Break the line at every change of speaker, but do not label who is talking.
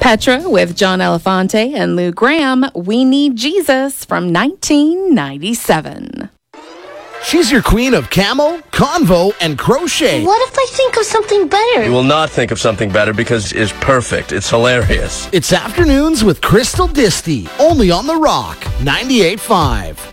Petra with John Elefante and Lou Graham, We Need Jesus from 1997.
She's your queen of camo, convo, and crochet.
What if I think of something better?
You will not think of something better because it's perfect. It's hilarious.
It's Afternoons with Crystal Disty, only on The Rock, 98.5.